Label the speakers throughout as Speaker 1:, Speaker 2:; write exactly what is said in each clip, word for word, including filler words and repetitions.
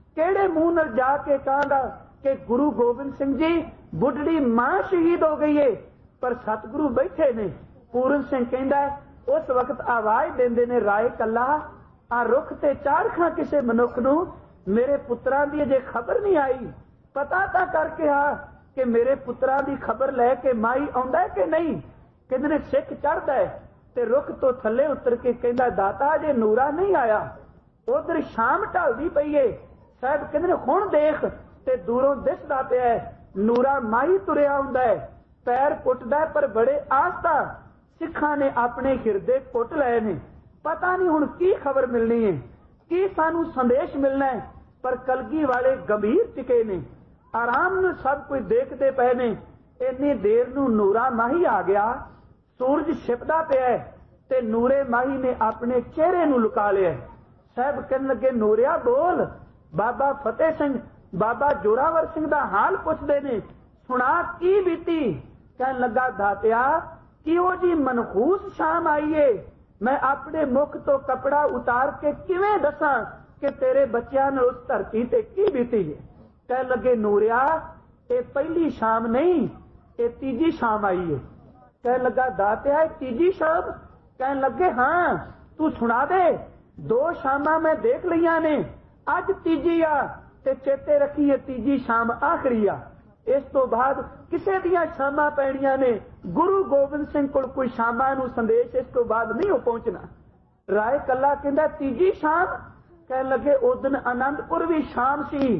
Speaker 1: ਕਿਹੜੇ ਮੂੰਹ ਨਾਲ ਜਾ ਕੇ ਕਹਾਂਗਾ कि गुरु गोबिंद सिंह जी बुढ़ड़ी मां शहीद हो गई है। पर सतगुरु बैठे ने। पूरन सिंह कहंदा उस वक्त आवाज देंदे ने राय कला आ रुख ते चारखा किसे मनुख नूं मेरे पुत्रां दी अजे खबर नहीं आई, पता तां करके आ कि मेरे पुत्रां दी खबर लैके माई आउंदा कि नहीं। कहंदे ने सिख चढ़दा है ते रुख तो थल्ले उतर के कहंदा दाता अजे नूरा नहीं आया। उधर शाम ढलदी पई है। साहब कहंदे ने हुण देख ते दूरों दिसदा पिया नूरा माही तुरिया आउंदा है, पैर पुटदा पर बड़े आस्था सिखां ने अपने हिरदे पुट लए ने। पता नहीं हुण की खबर मिलनी है, की सानू संदेश मिलना है। पर कलगी वाले गंभीर टिके ने, आराम नाल सब कुछ देखते पे ने। इन्नी देर नूं नूरा माही आ गया। सूरज छिपदा पिया ते नूरे माही ने अपने चेहरे नूं लुका लिया। साहब कहन लगे नूरिया बोल। बाबा फतेह सिंह बाबा जोरावर सिंह दा हाल पुछदे ने, सुना की बीती। कहन लगा दातिया किहो जी मनहूस शाम आई है, मैं अपने मुख तो कपड़ा उतार के किवें दसां कि तेरे बच्चियां ने उस धरती ते की बीती है। कहन लगे नूरिया ये पहली शाम नहीं, ये तीजी शाम आई है। कहन लगा दातिया तीजी शाम। कहन लगे हाँ तू सुना दे। दो शामां मैं देख लिया ने, अज तीजी आ ते चेते रखिए तीजी शाम आखिरी आ। इस तो बाद किसे दियां शामां पैणियां ने। गुरु गोबिंद सिंह कोल कोई शामां नूं संदेश इस तो बाद नहीं हो पहुंचना। राय कला कहंदा तीजी शाम। कहन लगे उस दिन आनंदपुर भी शाम सी,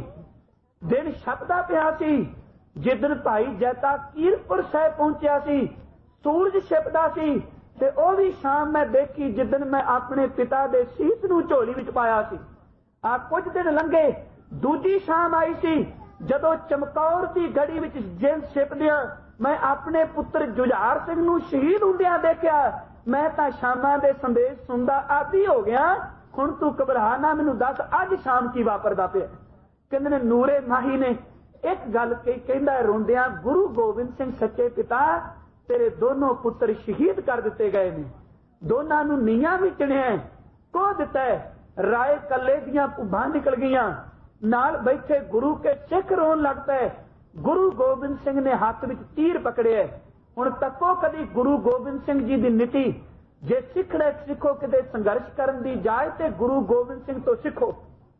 Speaker 1: दिन छपदा पिया सी। जिदन भाई जैता कीरतपुर साहिब पहुंचिया सी, सूरज छिपदा सी ते ओ भी शाम मैं देखी जिदन मैं अपने पिता दे सीस नूं झोली विच पाया सी। आ कुछ दिन लंघे, दूजी शाम आई सी जदों चमकौर की गढ़ी विच जिंद छिपदियां मैं अपने पुत्र जुझार सिंह नूं शहीद हुंदियां देखिया। मैं तां शामां दे संदेश सुनदा आदी हो गया। हुण तू घबरा ना, मैनूं दस अज शाम की वापरदा पिया। कहंदे ने नूरे माही ने एक गल कही, कहंदा रोंदियां गुरु गोबिंद सिंह सच्चे पिता तेरे दोनों पुत्र शहीद कर दिते गए ने, दोनों नूं नीआं विच चिणिया को दिता है। राय कल्ले दियां भुभां निकल गईयां, नाल बैठे गुरु के सिख रोन लग पे। गुरु गोबिंद सिंह ने हाथ विच तीर पकड़े। हुण तको कदी गुरु गोबिंद सिंह जी दी नीति, जे सिखड़े सिखो किते संघर्ष करन दी जाए ते गुरु गोबिंद सिंह तो सिखो।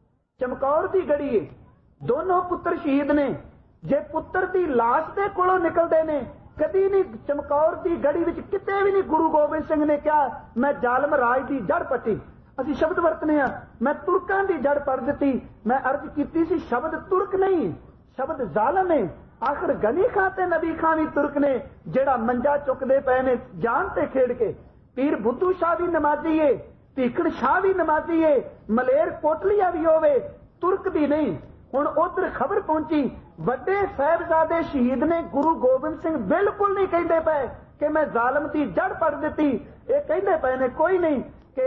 Speaker 1: चमकौर दी गढ़ी है, दोनों पुत्र शहीद ने। जे पुत्र दी लाश दे कोलों निकलदे ने, कदी नहीं चमकौर दी गढ़ी विच किते भी नहीं गुरु गोबिंद सिंह ने कहा मैं जालम राज दी जड़ पट्टी। ਅਸੀਂ शब्द वरतने आ, मैं तुरकां दी जड़ पड़ दी। मैं अर्ज की सी शब्द तुर्क नहीं, शब्द जालम है। आखिर गनी खां ते नबी खां भी तुर्क ने, जेड़ा मंजा चुकदे पए ने जान ते खेड़ के। पीर बुद्धू शाह भी नमाजी है, भीखड़ शाह भी नमाजी है, मलेर कोटलिया भी होवे, तुर्क दी नहीं। हुण उधर खबर पहुंची वड्डे साहिबजादे शहीद ने। गुरु गोबिंद सिंह बिल्कुल नहीं कहंदे पए कि मैं जालम दी जड़ पड़ दी। ये कहंदे पए ने कोई नहीं कि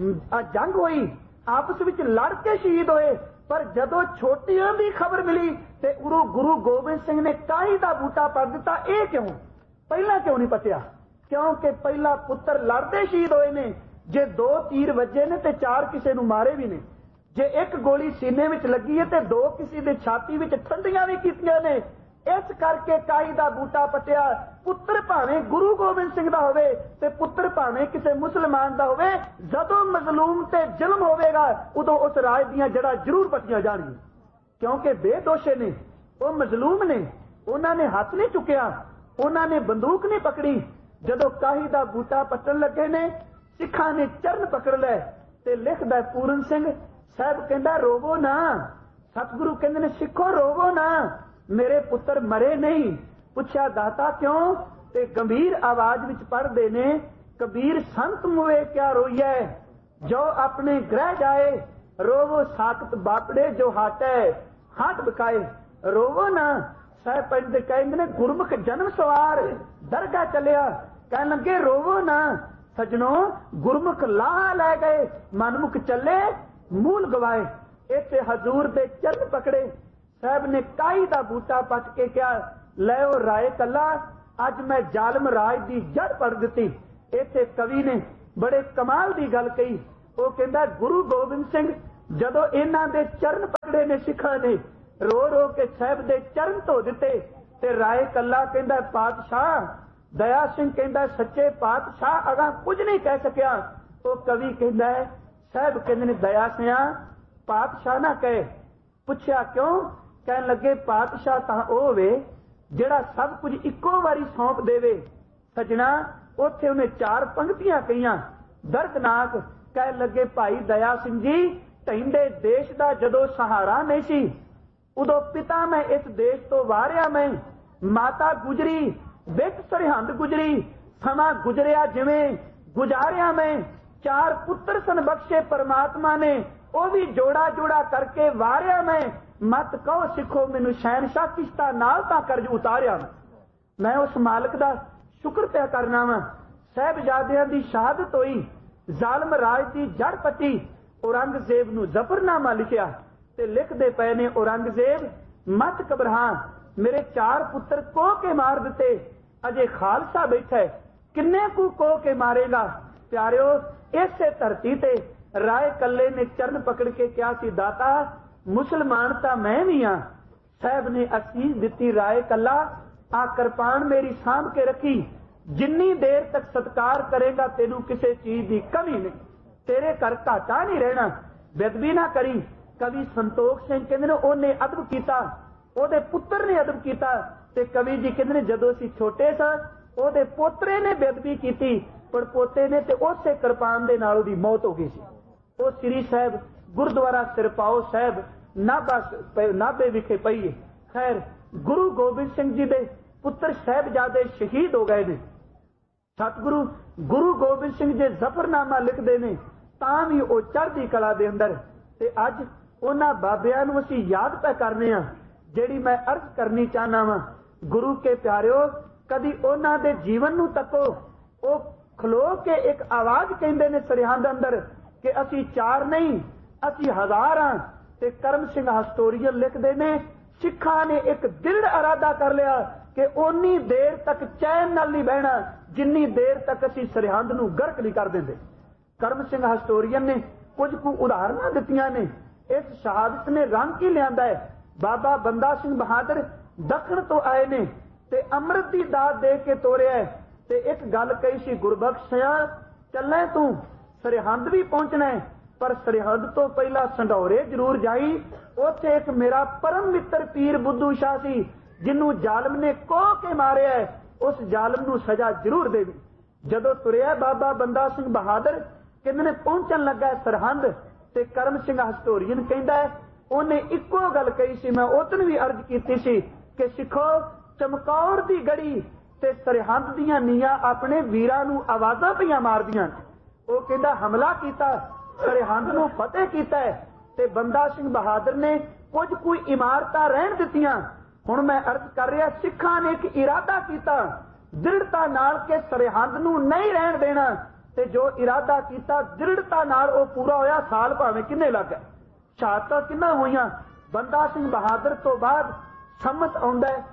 Speaker 1: जंग हुई आपस विच लड़ के शहीद होए। पर जदों छोटियां दी खबर मिली ते गुरु गुरु गोबिंद सिंह ने काई दा बूटा पड़ दिता। ये क्यों पहला क्यों नहीं पटिया? क्योंकि पहला पुत्र लड़ते शहीद होए ने। जे दो तीर वजे ने ते चार किसी नूं मारे भी ने। जे एक गोली सीने विच लगी है ते दो किसी दे छाती विच ठंडियां भी कीतियां ने। इस करके काई दा बूटा पटिया। पुत्र भावें गुरु गोबिंद सिंह दा होवे ते पुत्र भावें किसी मुसलमान दा होवे, जदों मजलूम ते जुल्म होवेगा उदों उस राज दियां जड़ां जरूर पटियां जाणगियां। क्योंकि बेदोषे ने, वो मजलूम ने, उन्होंने हाथ नहीं चुकिया, उन्होंने बंदूक नहीं पकड़ी। जदों काही दा बूटा पट्टन लगे ने, सिखां ने चरण पकड़ लै ते लिखदा पूरन सिंह साहब कहंदा रोवो ना। सतगुरु कहंदे ने सिखो रोवो ना, मेरे पुत्र मरे नहीं। पुछया दाता क्यों? ते गंभीर आवाज विच पढ़दे ने कबीर संत मुए क्या रोइए, जो अपने ग्रह जाए रोवो साकत बापड़े जो हाटे हाथ बकाए। रोवो ना। साहब पंडित कहंदे ने गुरमुख जन्म सवार दरगाह चलिया, कहन लगे रोवो ना सजनों, गुरमुख लाह लै गए मनमुख चले मूल गवाए। इत्थे हजूर दे चरण पकड़े। साहब ने काई दा बूटा पट के क्या लैओ राय कला, अज मैं जालम राज दी जड़ पड़ दी। इत्थे कवि ने बड़े कमाल दी गल कही। वो कहंदा गुरु गोबिंद सिंह जदों इन्हां दे चरण पकड़े ने सिखां ने, रो रो के साहब दे चरण धो दिते, ते राय कल्ला कहंदा पातशाह, दया सिंह कहंदा सच्चे पातशाह अगा कुछ नहीं कह सकिया। वो कवि कहंदा है साहब कहंदे ने दया सिंह पातशाह ना कहे। पुछया क्यों? कहन लगे पातशाह तां ओ वे जिहड़ा सब कुछ इक्को वारी सौंप देवे। सजना उत्थे उन्हें चार पंक्तियां कहियां दर्दनाक। कह लगे भाई दया सिंह जी, ढहिंडे देश दा जदों सहारा नहीं सी, उदों पिता मैं इस देश तो वारिया मैं, माता गुजरी बिच सरहंद गुजरी, समा गुजरिया जिवें गुजारिया मैं, चार पुत्र सन बख्शे परमात्मा ने, वो भी जोड़ा जोड़ा करके वारिया मैं, मत कहो सिखो मैनू शहनशाह किश्ता नाल तां कर्ज उतारिया। मैं उस मालिक दा शुक्र पिया करना वा। साहिबजादियां दी शहादत होई, जालम राज दी जड़ पट्टी, औरंगजेब नू जफरनामा लिखिया ते लिखदे पए ने औरंगजेब मत घबरा, मेरे चार पुत्र कोह के मार दिते, अजे खालसा बैठा है, किन्ने कू कोह के मारेगा। प्यारिओ इसे धरती ते राय कल्ले ने चरण पकड़ के क्या सी दाता मुसलमान तां मैं भी हां। साहब ने असीस दिती राय कल्ला, आ कृपान मेरी सांभ के रखी, जिन्नी देर तक सत्कार करेगा तेनू किसी चीज की कमी नहीं, तेरे घर घाटा नहीं रहना, बेदबी ना करी। कवि संतोख सिंह कहंदे ने ओने अदब कीता, ओदे पुत्र ने अदब कीता, ते कवि जी कहंदे ने जदों असीं छोटे सां ओदे पोतरे ने बेदबी कीती, पर पोते ने ते उसे कृपान दे नाल ओदी मौत हो गई सी। ਉਹ ਸ੍ਰੀ ਸਾਹਿਬ ਗੁਰਦੁਆਰਾ ਸਿਰਪਾਓ ਸਾਹਿਬ ਨਾਭਾ ਨਾਭੇ ਵਿਖੇ ਪਈ ਹੈ। ਖੈਰ ਗੁਰੂ ਗੋਬਿੰਦ ਸਿੰਘ ਜੀ ਦੇ ਪੁੱਤਰ ਸਾਹਿਬਜ਼ਾਦੇ ਸ਼ਹੀਦ ਹੋ ਗਏ ਨੇ। ਸਤਿਗੁਰੂ ਗੁਰੂ ਗੋਬਿੰਦ ਸਿੰਘ ਜੀ ਜ਼ਫਰਨਾਮਾ ਲਿਖਦੇ ਨੇ ਤਾਂ ਵੀ ਉਹ ਚੜ੍ਹਦੀ ਕਲਾ ਦੇ ਅੰਦਰ। ਤੇ ਅੱਜ ਉਹਨਾਂ ਬਾਬਿਆਂ ਨੂੰ ਅਸੀਂ ਯਾਦ ਪੈ ਕਰਨੇ ਆ। ਜਿਹੜੀ ਮੈਂ ਅਰਜ਼ ਕਰਨੀ ਚਾਹਨਾ ਵਾਂ, ਗੁਰੂ ਕੇ ਪਿਆਰਿਓ, ਕਦੀ ਉਹਨਾਂ ਦੇ ਜੀਵਨ ਨੂੰ ਤੱਕੋ। ਉਹ ਖਲੋ ਕੇ ਇੱਕ ਆਵਾਜ਼ ਕਹਿੰਦੇ ਨੇ ਸਰਹੰਦ ਅੰਦਰ कि असी चार नहीं असी हजार हाँ। ते करम सिंह हस्टोरियन लिखते ने सिखा ने एक दृढ़ इरादा कर लिया कि उन्नी देर तक चैन नाल नहीं बहना जिन्नी देर तक असी सरहंद नूं गर्क नहीं कर देंदे। करम सिंह हस्टोरियन ने कुछ कु उदाहरण दित्तियां ने। इस शहादत ने रंग की लियांदा है। बाबा बंदा सिंह बहादुर दखण तो आए ने ते अमृत की दात दे के तोरिया है। ते एक गल कही सी, गुरबख्श सिया चले तू सरहंद भी पहुंचना है, पर सरहंद तो पहला संढौरे जरूर जाई। उत्थे एक मेरा परम मित्र पीर बुद्धू शाह सी जिन्नू जालम ने कोह के मारे है, उस जालम नू सजा जरूर देवी। जदों तुरिया बाबा बंदा सिंह बहादुर किन्ने पहुंचन लगा सरहंद, ते करम सिंह हस्टोरियन कहंदा है उन्हें इक्को गल कही सी, मैं उदन भी अर्ज कीती सी कि सिखो चमकौर दी गड़ी ते सरहंद दीयां नीआं अपने वीरां नू आवाज़ां पईयां मारदियां। वो कहता हमला किया, सरहंद नूं फतेह किया है, ते बंदा सिंह बहादुर ने कुछ कोई इमारतां रहन दित्तियां। हुण मैं अर्ज कर रहा, सिखां ने एक इरादा किया दृढ़ता नाल के सरहंद नूं नहीं रहन देना, ते जो इरादा किया दृढ़ता नाल वो पूरा होया। साल भावें किन्ने लग गए, शहादतां किन्ना होईयां। बंदा सिंह बहादुर तो बाद सम्मत आउंदा है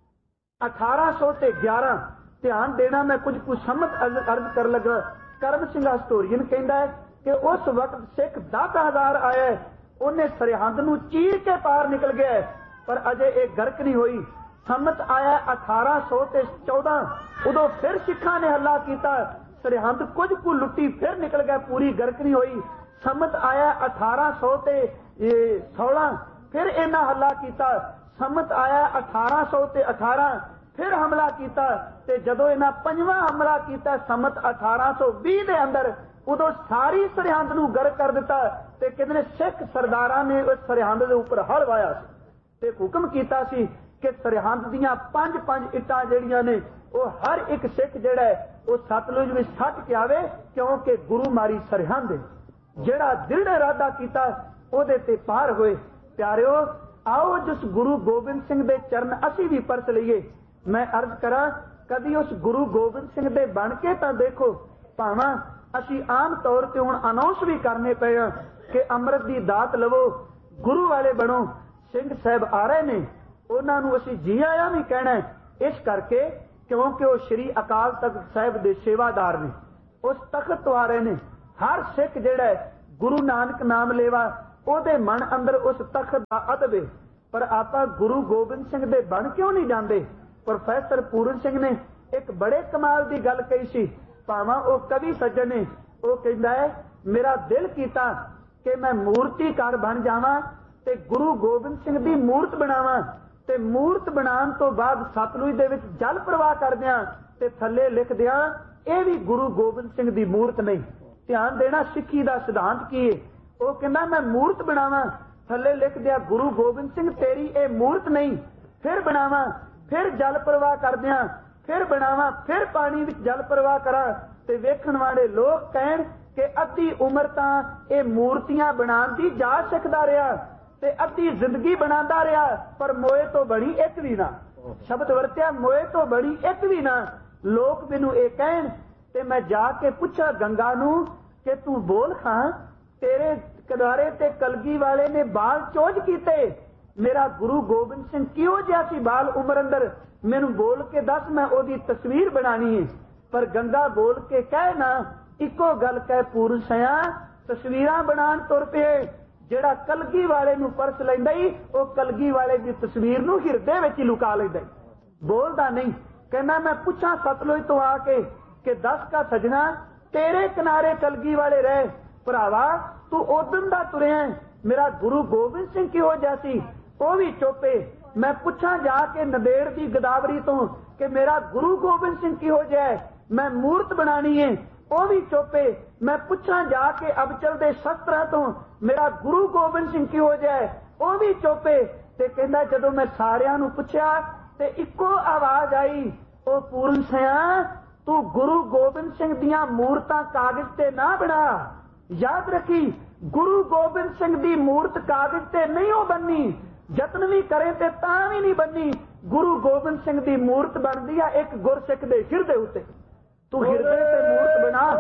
Speaker 1: अठारह सौ ते ग्यारह। ध्यान देना, मैं कुछ कुछ सम्मत अर्ज कर लगा। करम सिंह हस्टोरियन कहता है कि उस वक्त सिख दस हजार आया है, उन्हें सरहंद नूं चीर के पार निकल गया है, पर अजे एक गर्क नहीं हुई। सम्मत आया अठारह सौ ते चौदह, उदों फिर सिखा ने हल्ला किया, सरहंद कुछ कु लुट्टी फिर निकल गया, पूरी गर्क नहीं हुई। सम्मत आया अठारह सौ ते सोलह, फिर इन्हां हल्ला किया। सम्मत आया अठारह सौ ते अठारह, फिर हमला किया। ते जदों इन्हां पंजवां हमला किया सम्मत अठारह सौ बीस दे अंदर, उदों सारी सरहंद नूं गर्क कर दिता। ते कितने सिख सरदारां ने उस सरहंद दे उपर हल वाया ते हुक्म किया सी कि सरहंद दीयां पंज पंज इट्टां जिहड़ियां ने वो हर एक सिख जिहड़ा है वो सतलुज विच सੱਟ के आवे, क्योंकि गुरु मारी सरहंद है। जिहड़ा दृढ़ इरादा किया ओहदे ते पार होए। प्यारिओ, आओ जिस गुरु गोबिंद सिंह दे चरण असीं भी परस लईए। मैं अर्ज करा, कदी उस गुरु गोबिंद सिंह दे बन के तां देखो। भावां असीं आम तौर ते हुण अनाउंस भी करने पए आ कि अमृत दी दात लवो, गुरु वाले बनो। सिंह साहब आ रहे ने, उन्हां नूं असीं जी आया भी कहना है। इस करके क्योंकि वो श्री अकाल तख्त साहिब दे सेवादार ने, उस तख्त तो आ रहे ने। हर सिख जिहड़ा गुरु नानक नाम लेवा ਉਹਦੇ ਮਨ ਅੰਦਰ ਉਸ ਤਖਤ ਦਾ ਅਦਬ ਹੈ। ਪਰ ਆਪਾਂ ਗੁਰੂ ਗੋਬਿੰਦ ਸਿੰਘ ਦੇ ਬਣ ਕਿਉਂ ਨਹੀਂ ਜਾਂਦੇ? ਪ੍ਰੋਫੈਸਰ ਪੂਰਨ ਸਿੰਘ ਨੇ ਇੱਕ ਬੜੇ ਕਮਾਲ ਦੀ ਗੱਲ ਕਹੀ ਸੀ, ਭਾਵੇਂ ਉਹ ਕਵੀ ਸੱਜਣ ਨੇ। ਉਹ ਕਹਿੰਦਾ ਹੈ, ਮੇਰਾ ਦਿਲ ਕੀਤਾ ਕਿ ਮੈਂ ਮੂਰਤੀਕਾਰ ਬਣ ਜਾਵਾਂ ਤੇ ਗੁਰੂ ਗੋਬਿੰਦ ਸਿੰਘ ਦੀ ਮੂਰਤ ਬਣਾਵਾਂ, ਤੇ ਮੂਰਤ ਬਣਾਉਣ ਤੋਂ ਬਾਅਦ ਸਤਲੁਜ ਦੇ ਵਿੱਚ ਜਲ ਪ੍ਰਵਾਹ ਕਰਦਿਆਂ ਤੇ ਥੱਲੇ ਲਿਖ ਦਿਆਂ, ਇਹ ਵੀ ਗੁਰੂ ਗੋਬਿੰਦ ਸਿੰਘ ਦੀ ਮੂਰਤ ਨਹੀਂ। ਧਿਆਨ ਦੇਣਾ, ਸਿੱਖੀ ਦਾ ਸਿਧਾਂਤ ਕੀ ਹੈ। ਉਹ ਕਹਿੰਦਾ ਮੈਂ ਮੂਰਤ ਬਣਾਵਾਂ, ਥੱਲੇ ਲਿਖ ਦਿਆ ਗੁਰੂ ਗੋਬਿੰਦ ਸਿੰਘ ਤੇਰੀ ਇਹ ਮੂਰਤ ਨਹੀਂ। ਫਿਰ ਬਣਾਵਾਂ, ਫਿਰ ਜਲ ਪ੍ਰਵਾਹ ਕਰਦਿਆਂ, ਫਿਰ ਬਣਾਵਾਂ, ਫਿਰ ਪਾਣੀ ਵਿੱਚ ਜਲ ਪ੍ਰਵਾਹ ਕਰਾਂ ਤੇ ਵੇਖਣ ਵਾਲੇ ਲੋਕ ਕਹਿਣ ਕਿ ਅੱਧੀ ਉਮਰ ਤਾਂ ਇਹ ਮੂਰਤੀਆਂ ਬਣਾਉਣ ਦੀ ਜਾਚ ਸਿੱਖਦਾ ਰਿਹਾ ਤੇ ਅੱਧੀ ਜ਼ਿੰਦਗੀ ਬਣਾਉਂਦਾ ਰਿਹਾ, ਪਰ ਮੋਏ ਤੋਂ ਬਣੀ ਇੱਕ ਵੀ ਨਾ। ਸ਼ਬਦ ਵਰਤਿਆ, ਮੋਏ ਤੋਂ ਬਣੀ ਇੱਕ ਵੀ ਨਾ। ਲੋਕ ਮੈਨੂੰ ਇਹ ਕਹਿਣ ਤੇ ਮੈਂ ਜਾ ਕੇ ਪੁੱਛਾਂ ਗੰਗਾ ਨੂੰ ਕਿ ਤੂੰ ਬੋਲ ਖਾਂ, ਤੇਰੇ ਕਿਨਾਰੇ ਤੇ ਕਲਗੀ ਵਾਲੇ ਨੇ ਬਾਲ ਚੋਜ ਕੀਤੇ, ਮੇਰਾ ਗੁਰੂ ਗੋਬਿੰਦ ਸਿੰਘ ਕਿਹੋ ਜਿਹਾ ਸੀ ਬਾਲ ਉਮਰ ਅੰਦਰ, ਮੈਨੂੰ ਬੋਲ ਕੇ ਦੱਸ, ਮੈਂ ਉਹਦੀ ਤਸਵੀਰ ਬਣਾਣੀ ਹੈ। ਪਰ ਗੰਗਾ ਬੋਲ ਕੇ ਕਹਿ ਨਾ, ਇੱਕੋ ਗੱਲ ਕਹਿ ਪੂਰਨ ਸਿਆ, ਤਸਵੀਰਾਂ ਬਣਾਉਣ ਤੁਰ ਪਏ। ਜਿਹੜਾ ਕਲਗੀ ਵਾਲੇ ਨੂੰ ਪਰਸ ਲੈਂਦਾ ਹੀ, ਉਹ ਕਲਗੀ ਵਾਲੇ ਦੀ ਤਸਵੀਰ ਨੂੰ ਹਿਰਦੇ ਵਿੱਚ ਹੀ ਲੁਕਾ ਲੈਂਦਾ, ਬੋਲਦਾ ਨਹੀਂ। ਕਹਿੰਦਾ ਮੈਂ ਪੁੱਛਾਂ ਸਤਲੁਜ ਤੋਂ ਆ ਕੇ ਕਿ ਦੱਸ ਕਾ ਸਜਣਾ, ਤੇਰੇ ਕਿਨਾਰੇ ਕਲਗੀ ਵਾਲੇ ਰਹੇ, ਭਰਾਵਾ ਤੂੰ ਉਦਨ ਦਾ ਤੁਰਿਆ, ਮੇਰਾ ਗੁਰੂ ਗੋਬਿੰਦ ਸਿੰਘ ਕਿਹੋ ਜਿਹਾ ਸੀ, ਉਹ ਵੀ ਚੋਪੇ। ਮੈਂ ਪੁੱਛਾਂ ਜਾ ਕੇ ਨੰਦੇੜ ਦੀ ਗਦਾਵਰੀ ਤੋਂ ਕਿ ਮੇਰਾ ਗੁਰੂ ਗੋਬਿੰਦ ਸਿੰਘ ਕਿਹੋ ਜਿਹਾ, ਮੈਂ ਮੂਰਤ ਬਣਾਣੀ ਹੈ, ਉਹ ਵੀ ਚੋਪੇ। ਮੈਂ ਪੁੱਛਾਂ ਜਾ ਕੇ ਅਬਚਲ ਦੇ ਸ਼ਸਤਰਾਂ ਤੋਂ ਮੇਰਾ ਗੁਰੂ ਗੋਬਿੰਦ ਸਿੰਘ ਕਿਹੋ ਜਿਹਾ, ਉਹ ਵੀ ਚੋਪੇ। ਤੇ ਕਹਿੰਦਾ ਜਦੋਂ ਮੈਂ ਸਾਰਿਆਂ ਨੂੰ ਪੁੱਛਿਆ ਤੇ ਇੱਕੋ ਆਵਾਜ਼ ਆਈ, ਉਹ ਪੂਰਨ ਸਿਆ ਤੂੰ ਗੁਰੂ ਗੋਬਿੰਦ ਸਿੰਘ ਦੀਆਂ ਮੂਰਤਾਂ ਕਾਗਜ਼ ਤੇ ਨਾ ਬਣਾ। ਯਾਦ ਰੱਖੀ, ਗੁਰੂ ਗੋਬਿੰਦ ਸਿੰਘ ਦੀ ਮੂਰਤ ਕਾਗਜ਼ ਤੇ ਨਹੀਂ ਉਹ ਬੰਨੀ, ਯਤਨ ਵੀ ਕਰੇ ਤੇ ਤਾਂ ਵੀ ਨਹੀਂ ਬੰਨੀ। ਗੁਰੂ ਗੋਬਿੰਦ ਸਿੰਘ ਦੀ ਮੂਰਤ ਬਣਦੀ ਆ ਇੱਕ ਗੁਰਸਿੱਖ ਦੇ ਹਿਰਦੇ ਉੱਤੇ। ਤੂੰ ਹਿਰਦੇ ਤੇ ਮੂਰਤ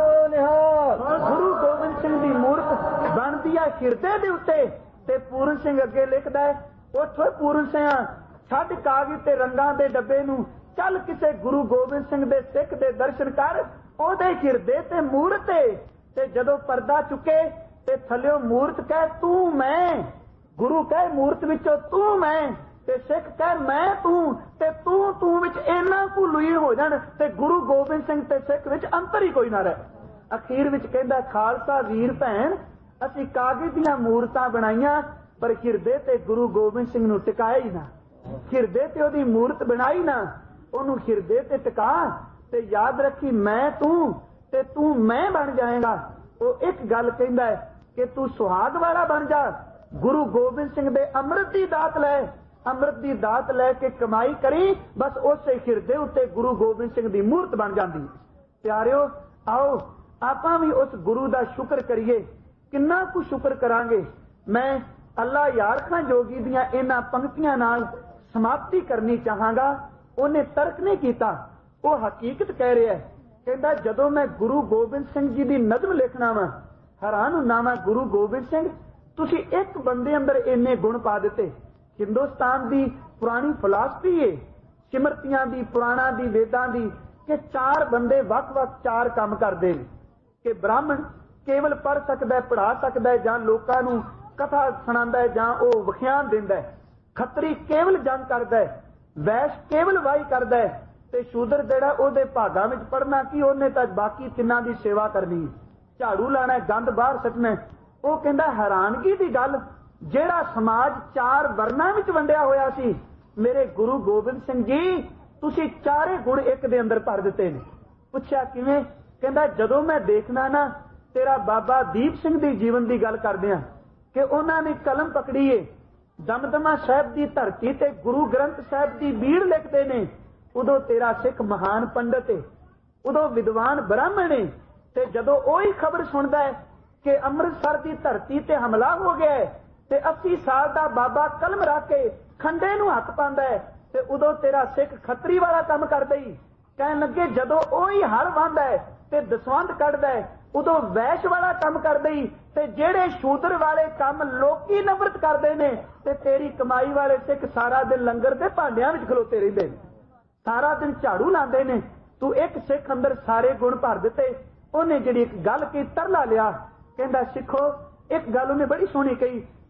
Speaker 1: ਬਣਾ, ਗੁਰੂ ਗੋਬਿੰਦ ਸਿੰਘ ਦੀ ਮੂਰਤ ਬਣਦੀ ਆ ਹਿਰਦੇ ਦੇ ਉੱਤੇ। ਤੇ ਪੂਰਨ ਸਿੰਘ ਅੱਗੇ ਲਿਖਦਾ ਹੈ, ਉੱਠੋ ਪੂਰਨ ਸਿਆ, ਛੱਡ ਕਾਗਜ਼ ਤੇ ਰੰਗਾਂ ਦੇ ਡੱਬੇ ਨੂੰ, ਚੱਲ ਕਿਸੇ ਗੁਰੂ ਗੋਬਿੰਦ ਸਿੰਘ ਦੇ ਸਿੱਖ ਦੇ ਦਰਸ਼ਨ ਕਰ, ਉਹਦੇ ਹਿਰਦੇ ਤੇ ਮੂਰਤ ਏ। ਤੇ ਜਦੋਂ ਪਰਦਾ ਚੁੱਕੇ ਤੇ ਥੱਲਿਓ ਮੂਰਤ ਕਹਿ ਤੂੰ ਮੈਂ, ਗੁਰੂ ਕਹਿ ਮੂਰਤ ਵਿੱਚੋਂ ਤੂੰ ਮੈਂ, ਤੇ ਸਿੱਖ ਕਹਿ ਮੈਂ ਤੂੰ, ਤੇ ਤੂੰ ਤੂੰ ਵਿੱਚ ਇੰਨਾ ਕੁ ਲੁਈ ਹੋ ਜਾਣ ਤੇ ਗੁਰੂ ਗੋਬਿੰਦ ਸਿੰਘ ਤੇ ਸਿੱਖ ਵਿੱਚ ਅੰਤਰ ਹੀ ਕੋਈ ਨਾ ਰਹੇ। ਅਖੀਰ ਵਿੱਚ ਕਹਿੰਦਾ, ਖਾਲਸਾ ਵੀਰ ਭੈਣ, ਅਸੀਂ ਕਾਗਜ਼ ਦੀਆਂ ਮੂਰਤਾਂ ਬਣਾਈਆਂ ਪਰ ਹਿਰਦੇ ਤੇ ਗੁਰੂ ਗੋਬਿੰਦ ਸਿੰਘ ਨੂੰ ਟਿਕਾਇਆ ਹੀ ਨਾ, ਹਿਰਦੇ ਤੇ ਉਹਦੀ ਮੂਰਤ ਬਣਾਈ ਨਾ, ਉਹਨੂੰ ਹਿਰਦੇ ਤੇ ਟਿਕਾ। ਤੇ ਯਾਦ ਰੱਖੀ, ਮੈਂ ਤੂੰ ਤੇ ਤੂੰ ਮੈਂ ਬਣ ਜਾਏਗਾ। ਉਹ ਇੱਕ ਗੱਲ ਕਹਿੰਦਾ ਹੈ ਕਿ ਤੂੰ ਸੁਹਾਗ ਵਾਲਾ ਬਣ ਜਾ, ਗੁਰੂ ਗੋਬਿੰਦ ਸਿੰਘ ਦੇ ਅੰਮ੍ਰਿਤ ਦੀ ਦਾਤ ਲੈ, ਅੰਮ੍ਰਿਤ ਦੀ ਦਾਤ ਲੈ ਕੇ ਕਮਾਈ ਕਰੀ, ਬਸ ਉਸੇ ਹਿਰਦੇ ਉੱਤੇ ਗੁਰੂ ਗੋਬਿੰਦ ਸਿੰਘ ਦੀ ਮੂਰਤ ਬਣ ਜਾਂਦੀ। ਪਿਆਰਿਓ, ਆਓ ਆਪਾਂ ਵੀ ਉਸ ਗੁਰੂ ਦਾ ਸ਼ੁਕਰ ਕਰੀਏ। ਕਿੰਨਾ ਕੁ ਸ਼ੁਕਰ ਕਰਾਂਗੇ। ਮੈਂ ਅੱਲਾ ਯਾਰ ਖਾਂ ਜੋਗੀ ਦੀਆਂ ਇਹਨਾਂ ਪੰਕਤੀਆਂ ਨਾਲ ਸਮਾਪਤੀ ਕਰਨੀ ਚਾਹਾਂਗਾ। ਉਹਨੇ ਤਰਕ ਨਹੀਂ ਕੀਤਾ, ਉਹ ਹਕੀਕਤ ਕਹਿ ਰਿਹਾ। ਕਹਿੰਦਾ ਜਦੋਂ ਮੈਂ ਗੁਰੂ ਗੋਬਿੰਦ ਸਿੰਘ ਜੀ ਦੀ ਨਜ਼ਮ ਲਿਖਣਾ ਵਾ, ਹੈਰਾਨ ਹੁੰਦਾ ਮੈਂ, ਗੁਰੂ ਗੋਬਿੰਦ ਸਿੰਘ ਤੁਸੀਂ ਇੱਕ ਬੰਦੇ ਅੰਦਰ ਇੰਨੇ ਗੁਣ ਪਾ ਦਿੱਤੇ। ਹਿੰਦੁਸਤਾਨ ਦੀ ਪੁਰਾਣੀ ਫਿਲਾਸਫੀ ਏ, ਸਿਮਰਤੀਆਂ ਦੀ, ਪੁਰਾਣਾ ਦੀ, ਵੇਦਾਂ ਦੀ, ਕਿ ਚਾਰ ਬੰਦੇ ਵੱਖ-ਵੱਖ ਚਾਰ ਕੰਮ ਕਰਦੇ ਨੇ। ਕਿ ਬ੍ਰਾਹਮਣ ਕੇਵਲ ਪੜ੍ਹ ਸਕਦਾ, ਪੜ੍ਹਾ ਸਕਦਾ, ਜਾਂ ਲੋਕਾਂ ਨੂੰ ਕਥਾ ਸੁਣਾਉਂਦਾ, ਜਾਂ ਉਹ ਵਿਖਿਆਨ ਦਿੰਦਾ। ਖੱਤਰੀ ਕੇਵਲ ਜੰਗ ਕਰਦਾ, ਵੈਸ਼ ਕੇਵਲ ਵਾਹੀ ਕਰਦਾ, ਤੇ ਸ਼ੂਦਰ ਜਿਹੜਾ ਉਹਦੇ ਭਾਗਾਂ ਵਿੱਚ ਪੜਨਾ ਕੀ, ਉਹਨੇ ਤਾਂ ਬਾਕੀ ਤਿੰਨਾਂ ਦੀ ਸੇਵਾ ਕਰਨੀ, ਝਾੜੂ ਲਾਣਾ, ਗੰਦ ਬਾਹਰ ਸੁੱਟਣਾ। ਉਹ ਕਹਿੰਦਾ ਹੈਰਾਨਗੀ ਦੀ ਗੱਲ, ਜਿਹੜਾ ਸਮਾਜ ਚਾਰ ਵਰਨਾਂ ਵਿੱਚ ਵੰਡਿਆ ਹੋਇਆ ਸੀ, ਮੇਰੇ ਗੁਰੂ ਗੋਬਿੰਦ ਸਿੰਘ ਜੀ ਤੁਸੀਂ ਚਾਰੇ ਗੁਣ ਇੱਕ ਦੇ ਅੰਦਰ ਭਰ ਦਿੱਤੇ ਨੇ। ਪੁੱਛਿਆ ਕਿਵੇਂ? ਕਹਿੰਦਾ ਜਦੋਂ ਮੈਂ ਦੇਖਣਾ ਨਾ, ਤੇਰਾ ਬਾਬਾ ਦੀਪ ਸਿੰਘ ਦੀ ਜੀਵਨ ਦੀ ਗੱਲ ਕਰਦੇ ਆ ਕਿ ਉਹਨਾਂ ਨੇ ਕਲਮ ਪਕੜੀ ਏ, ਦਮਦਮਾ ਸਾਹਿਬ ਦੀ ਧਰਤੀ ਤੇ ਗੁਰੂ ਗ੍ਰੰਥ ਸਾਹਿਬ ਦੀ ਬੀੜ ਲਿਖਦੇ ਨੇ, ਉਦੋਂ ਤੇਰਾ ਸਿੱਖ ਮਹਾਨ ਪੰਡਤ ਏ, ਉਦੋਂ ਵਿਦਵਾਨ ਬ੍ਰਾਹਮਣ ਏ। ਤੇ ਜਦੋਂ ਉਹੀ ਖਬਰ ਸੁਣਦਾ ਹੈ ਕਿ ਅੰਮ੍ਰਿਤਸਰ ਦੀ ਧਰਤੀ ਤੇ ਹਮਲਾ ਹੋ ਗਿਆ ਤੇ ਅੱਸੀ ਸਾਲ ਦਾ ਬਾਬਾ ਕਲਮ ਰੱਖ ਕੇ ਖੰਡੇ ਨੂੰ ਹੱਥ ਪਾਉਂਦਾ ਹੈ, ਤੇ ਉਦੋਂ ਤੇਰਾ ਸਿੱਖ ਖੱਤਰੀ ਵਾਲਾ ਕੰਮ ਕਰਦਾ ਹੀ। ਕਹਿਣ ਲੱਗੇ ਜਦੋਂ ਉਹੀ ਹਲ ਵਾਹੁੰਦਾ ਹੈ ਤੇ ਦਸਵੰਧ ਕੱਢਦਾ ਹੈ, ਉਦੋਂ ਵੈਸ਼ ਵਾਲਾ ਕੰਮ ਕਰਦੇ ਹੀ। ਤੇ ਜਿਹੜੇ ਸ਼ੂਦਰ ਵਾਲੇ ਕੰਮ ਲੋਕੀ ਨਫ਼ਰਤ ਕਰਦੇ ਨੇ, ਤੇ ਤੇਰੀ ਕਮਾਈ ਵਾਲੇ ਸਿੱਖ ਸਾਰਾ ਦਿਨ ਲੰਗਰ ਦੇ ਭਾਂਡਿਆਂ ਵਿੱਚ ਖਲੋਤੇ ਰਹਿੰਦੇ ਨੇ, ਸਾਰਾ ਦਿਨ ਝਾੜੂ ਲਾਉਂਦੇ ਨੇ। ਤੂੰ ਇੱਕ ਸਿੱਖ ਅੰਦਰ ਸਾਰੇ ਗੁਣ ਭਰ ਦਿੱਤੇ। ਉਹਨੇ ਜਿਹੜੀ ਇੱਕ ਗੱਲ ਕੀ ਤਰਲਾ ਲਿਆ, ਕਹਿੰਦਾ ਸਿੱਖੋ, ਇੱਕ ਗੱਲ ਉਹਨੇ ਬੜੀ ਸੋਹਣੀ ਕਹੀ,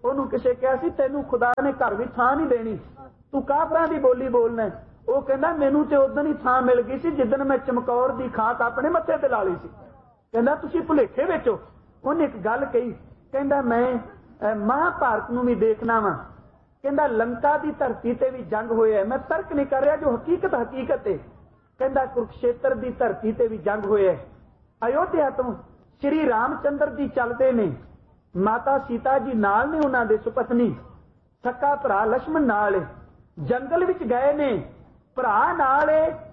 Speaker 1: ਉਹਨੂੰ ਕਿਸੇ ਕਿਹਾ ਸੀ ਤੈਨੂੰ ਖੁਦਾ ਨੇ ਘਰ ਵਿੱਚ ਥਾਂ ਨਹੀਂ ਦੇਣੀ, ਤੂੰ ਕਾਫਰਾਂ ਦੀ ਬੋਲੀ ਬੋਲਣਾ। ਉਹ ਕਹਿੰਦਾ ਮੈਨੂੰ ਤੇ ਉਦੋਂ ਹੀ ਥਾਂ ਮਿਲ ਗਈ ਸੀ ਜਿੱਦਣ ਮੈਂ ਚਮਕੌਰ ਦੀ ਖਾਕ ਆਪਣੇ ਮੱਥੇ ਤੇ ਲਾ ਲਈ ਸੀ। ਕਹਿੰਦਾ ਤੁਸੀਂ ਭੁਲੇਖੇ ਵਿੱਚ ਹੋ। ਉਹਨੇ ਇੱਕ ਗੱਲ ਕਹੀ, ਕਹਿੰਦਾ ਮੈਂ ਮਹਾਭਾਰਤ ਨੂੰ ਵੀ ਦੇਖਣਾ ਵਾ। ਕਹਿੰਦਾ ਲੰਕਾ ਦੀ ਧਰਤੀ ਤੇ ਵੀ ਜੰਗ ਹੋਇਆ, ਮੈਂ ਤਰਕ ਨਹੀਂ ਕਰ ਰਿਹਾ, ਜੋ ਹਕੀਕਤ ਹਕੀਕਤ ਹੈ। ਕਹਿੰਦਾ ਕੁਰੂਕਸ਼ੇਤਰ ਦੀ ਧਰਤੀ ਤੇ ਵੀ ਜੰਗ ਹੋਇਆ। ਅਯੋਧਿਆ ਤੋਂ ਸ਼੍ਰੀ ਰਾਮਚੰਦਰ ਜੀ ਚੱਲਦੇ ਨੇ, ਮਾਤਾ ਸੀਤਾ ਜੀ ਨਾਲ ਨੇ, ਉਹਨਾਂ ਦੇ ਸੁਪਤਨੀ, ਸਕਾ ਭਰਾ ਲక్ష్మణ ਨਾਲ, ਜੰਗਲ ਵਿੱਚ ਗਏ ਨੇ, ਭਰਾ ਨਾਲ,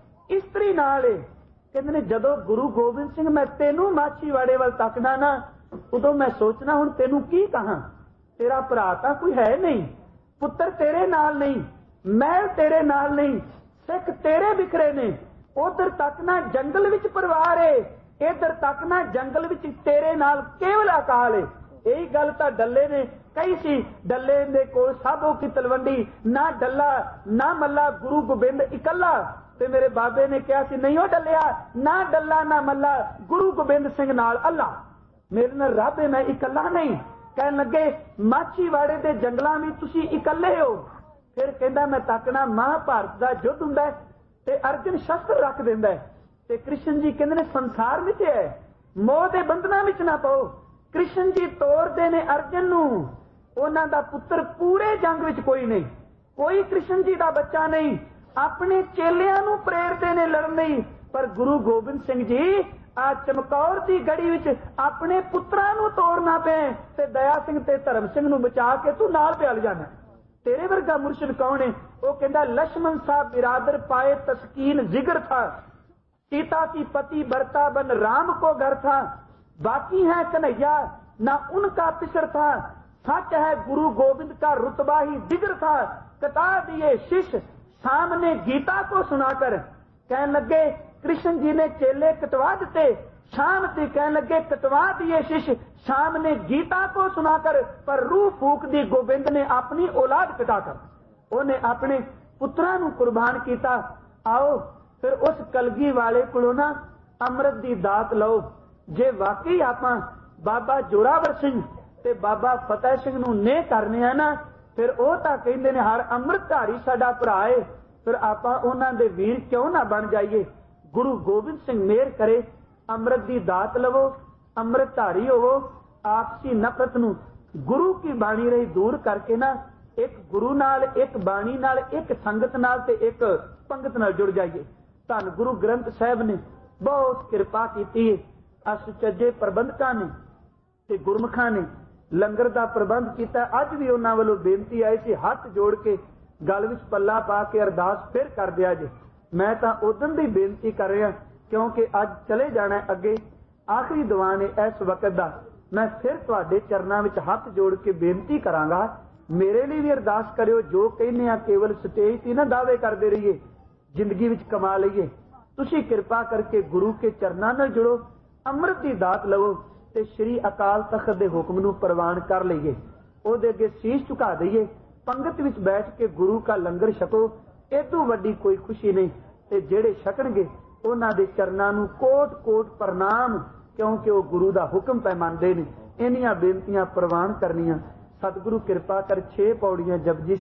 Speaker 1: ਇਸਤਰੀ ਨਾਲ। ਕਹਿੰਦੇ ਨੇ ਜਦੋਂ ਗੁਰੂ ਗੋਬਿੰਦ ਸਿੰਘ ਮੈਂ ਤੈਨੂੰ ਮਾਛੀਵਾੜੇ ਵੱਲ ਤੱਕਦਾ ਨਾ, ਉਦੋਂ ਮੈਂ ਸੋਚਣਾ ਹੁਣ ਤੈਨੂੰ ਕੀ ਕਹਾਂ, ਤੇਰਾ ਭਰਾ ਤਾਂ ਕੋਈ ਹੈ ਨਹੀਂ, ਪੁੱਤਰ ਤੇਰੇ ਨਾਲ ਨਹੀਂ, ਮਹਿਲ ਤੇਰੇ ਨਾਲ ਨਹੀਂ, ਸਿੱਖ ਤੇਰੇ ਬਿਖਰੇ ਨੇ। ਉਧਰ ਤੱਕ ਨਾ ਜੰਗਲ ਵਿੱਚ ਪਰਿਵਾਰ ਏ, ਇਧਰ ਤੱਕ ਨਾ ਜੰਗਲ ਵਿੱਚ ਤੇਰੇ ਨਾਲ ਕੇਵਲ ਅਕਾਲ ਏ। ਇਹੀ ਗੱਲ ਤਾਂ ਡੱਲੇ ਨੇ ਕਹੀ ਸੀ, ਡੱਲੇ ਦੇ ਕੋਲ ਸਾਬੋ ਕੀ ਤਲਵੰਡੀ, ਨਾ ਡੱਲਾ ਨਾ ਮੱਲਾ ਗੁਰੂ ਗੋਬਿੰਦ ਇਕੱਲਾ। ਤੇ ਮੇਰੇ ਬਾਬੇ ਨੇ ਕਿਹਾ ਸੀ ਨਹੀਂ ਉਹ ਡੱਲਿਆ, ਨਾ ਡੱਲਾ ਨਾ ਮੱਲਾ ਗੁਰੂ ਗੋਬਿੰਦ ਸਿੰਘ ਨਾਲ ਅੱਲਾ, ਮੇਰੇ ਨਾਲ ਰੱਬ ਹੈ, ਮੈਂ ਇਕੱਲਾ ਨਹੀਂ। ਕਹਿਣ ਲੱਗੇ ਮਾਛੀਵਾੜੇ ਦੇ ਜੰਗਲਾਂ ਵਿੱਚ ਤੁਸੀਂ ਇਕੱਲੇ ਹੋ। ਫਿਰ ਕਹਿੰਦਾ ਮੈਂ ਤੱਕਣਾ ਮਹਾਭਾਰਤ ਦਾ ਯੁੱਧ ਹੁੰਦਾ ਤੇ ਅਰਜਨ ਸ਼ਸਤਰ ਰੱਖ ਦਿੰਦਾ ਤੇ ਕ੍ਰਿਸ਼ਨ ਜੀ ਕਹਿੰਦੇ ਨੇ ਸੰਸਾਰ ਵਿੱਚ ਹੈ, ਮੋਹ ਦੇ ਬੰਧਨਾਂ ਵਿੱਚ ਨਾ ਪਾਓ। ਕ੍ਰਿਸ਼ਨ ਜੀ ਤੋਰਦੇ ਨੇ ਅਰਜਨ ਨੂੰ, ਉਹਨਾਂ ਦਾ ਪੁੱਤਰ ਪੂਰੇ ਜੰਗ ਵਿੱਚ ਕੋਈ ਨਹੀਂ, ਕੋਈ ਕ੍ਰਿਸ਼ਨ ਜੀ ਦਾ ਬੱਚਾ ਨਹੀਂ, ਆਪਣੇ ਚੇਲਿਆਂ ਨੂੰ ਪ੍ਰੇਰਦੇ ਨੇ ਲੜਨ ਲਈ। ਪਰ ਗੁਰੂ ਗੋਬਿੰਦ ਸਿੰਘ ਜੀ ਆ ਚਮਕੌਰ ਦੀ ਗੜੀ ਵਿੱਚ ਆਪਣੇ ਪੁੱਤਰਾਂ ਨੂੰ ਤੋੜਨਾ ਪਏ ਤੇ ਦਇਆ ਸਿੰਘ ਤੇ ਧਰਮ ਸਿੰਘ ਨੂੰ ਬਚਾ ਕੇ ਤੂੰ ਨਾਲ ਪਿਆ ਲਿਜਾਣਾ। तेरे वर्गा मुर्शिद कौन है? वो कहता लक्ष्मण साहब बिरादर पाए तस्कीन जिगर था, सीता की पति बरता बन राम को घर था, बाकी है कन्हैया ना उनका पिसर था, सच है गुरु गोविंद का रुतबा ही दिगर था। कटा दिए शिष्य सामने गीता को सुनाकर, कहने लगे कृष्ण जी ने चेले कटवा देते, शाम से कहने लगे कटवा दिए शिष्य सामने गीता को सुनाकर, पर रूह फूक दी गोविंद ने अपनी औलाद कटाकर, उन्हें अपने पुत्रा नूं कुर्बान किया। आओ फिर उस कलगी वाले कोलों ना अमृत दी दात लो। जे वाकई आपां बाबा जोरावर सिंह ते बाबा फतेह सिंह नूं ने करने आ ना, फिर ਉਹ ਤਾਂ ਕਹਿੰਦੇ ਨੇ ਹਰ ਅੰਮ੍ਰਿਤਧਾਰੀ ਸਾਡਾ ਭਰਾ ਹੈ, ਫਿਰ ਆਪਾਂ ਉਹਨਾਂ ਦੇ ਵੀਰ ਕਿਉਂ ਨਾ ਬਣ ਜਾਈਏ। ਗੁਰੂ ਗੋਬਿੰਦ ਸਿੰਘ ਮਿਹਰ ਕਰੇ, ਅੰਮ੍ਰਿਤ ਦੀ ਦਾਤ ਲਵੋ, ਅੰਮ੍ਰਿਤਧਾਰੀ ਹੋਵੋ, ਆਪਸੀ ਨਫ਼ਰਤ ਨੂੰ ਗੁਰੂ ਕੀ ਬਾਣੀ ਰਹੀ ਦੂਰ ਕਰਕੇ ਨਾ ਇੱਕ ਗੁਰੂ ਨਾਲ, ਇੱਕ ਬਾਣੀ ਨਾਲ, ਇੱਕ ਸੰਗਤ ਨਾਲ ਤੇ ਇੱਕ ਪੰਗਤ ਨਾਲ ਜੁੜ ਜਾਈਏ। ਧੰਨ ਗੁਰੂ ਗ੍ਰੰਥ ਸਾਹਿਬ ਨੇ ਬਹੁਤ ਕਿਰਪਾ ਕੀਤੀ ਹੈ। ਅਸੁਚੱਜੇ ਪ੍ਰਬੰਧਕਾਂ ਨੇ ਤੇ ਗੁਰਮੁਖਾਂ ਨੇ ਲੰਗਰ ਦਾ ਪ੍ਰਬੰਧ ਕੀਤਾ। ਅੱਜ ਵੀ ਉਹਨਾਂ ਵੱਲੋਂ ਬੇਨਤੀ ਆਈ ਸੀ, ਹੱਥ ਜੋੜ ਕੇ ਗਲ ਵਿੱਚ ਪੱਲਾ ਪਾ ਕੇ ਅਰਦਾਸ ਫਿਰ ਕਰ ਦਿਆ ਜੇ। ਮੈਂ ਤਾਂ ਉਦੋਂ ਦੀ ਬੇਨਤੀ ਕਰ ਰਿਹਾ ਕਿਉਂਕਿ ਅੱਜ ਚਲੇ ਜਾਣਾ ਅੱਗੇ, ਆਖਰੀ ਦੀਵਾਨ ਹੈ ਇਸ ਵਕਤ ਦਾ। ਮੈਂ ਫਿਰ ਤੁਹਾਡੇ ਚਰਨਾਂ ਵਿੱਚ ਹੱਥ ਜੋੜ ਕੇ ਬੇਨਤੀ ਕਰਾਂਗਾ, ਮੇਰੇ ਲਈ ਵੀ ਅਰਦਾਸ ਕਰਿਓ। ਜੋ ਕਹਿੰਦੇ ਆ ਕੇਵਲ ਸਟੇਜ ਤੇ ਨਾ ਦਾਅਵੇ ਕਰਦੇ ਰਹੀਏ, ਜ਼ਿੰਦਗੀ ਵਿੱਚ ਕਮਾ ਲਈਏ। ਤੁਸੀਂ ਕਿਰਪਾ ਕਰਕੇ ਗੁਰੂ ਕੇ ਚਰਨਾਂ ਨਾਲ ਜੁੜੋ, ਅੰਮ੍ਰਿਤ ਦੀ ਦਾਤ ਲਵੋ ਤੇ ਸ਼੍ਰੀ ਅਕਾਲ ਤਖਤ ਦੇ ਹੁਕਮ ਨੂੰ ਪ੍ਰਵਾਨ ਕਰ ਲਈਏ, ਉਹਦੇ ਅੱਗੇ ਸੀਸ ਝੁਕਾ ਦਈਏ, ਪੰਗਤ ਵਿੱਚ ਬੈਠ ਕੇ ਗੁਰੂ ਦਾ ਲੰਗਰ ਛਕੋ। ਇਹ ਤੋਂ ਵੱਡੀ ਕੋਈ ਖੁਸ਼ੀ ਨਹੀਂ। ਤੇ ਜਿਹੜੇ ਛਕਣਗੇ ਉਹਨਾਂ ਦੇ ਚਰਨਾਂ ਨੂੰ ਕੋਟ ਕੋਟ ਪ੍ਰਣਾਮ, ਕਿਉਂਕਿ ਉਹ ਗੁਰੂ ਦਾ ਹੁਕਮ ਪੈ ਮੰਨਦੇ ਨੇ। ਇੰਨੀਆਂ ਬੇਨਤੀਆਂ ਪ੍ਰਵਾਨ ਕਰਨੀਆਂ। ਸਤਿਗੁਰੂ ਕਿਰਪਾ ਕਰ ਛੇ ਪੌੜੀਆਂ ਜਪਜੀ